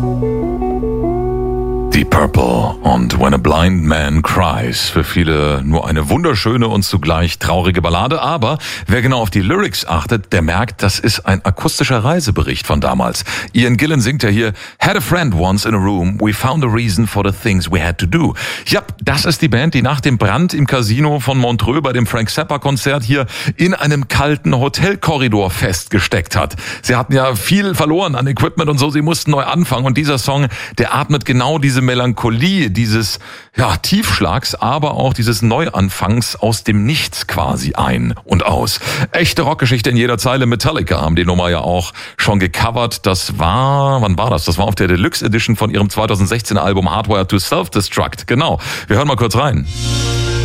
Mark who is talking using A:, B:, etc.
A: Deep Purple und When a Blind Man Cries. Für viele nur eine wunderschöne und zugleich traurige Ballade. Aber wer genau auf die Lyrics achtet, der merkt, das ist ein akustischer Reisebericht von damals. Ian Gillan singt ja hier, Had a friend once in a room, we found a reason for the things we had to do. Ja, das ist die Band, die nach dem Brand im Casino von Montreux bei dem Frank Zappa-Konzert hier in einem kalten Hotelkorridor festgesteckt hat. Sie hatten ja viel verloren an Equipment und so, sie mussten neu anfangen. Und dieser Song, der atmet genau diese Melancholie, dieses Tiefschlags, aber auch dieses Neuanfangs aus dem Nichts quasi ein und aus. Echte Rockgeschichte in jeder Zeile. Metallica haben die Nummer ja auch schon gecovert. Das war, wann war das? Das war auf der Deluxe Edition von ihrem 2016er Album Hardware to Self-Destruct. Genau. Wir hören mal kurz rein.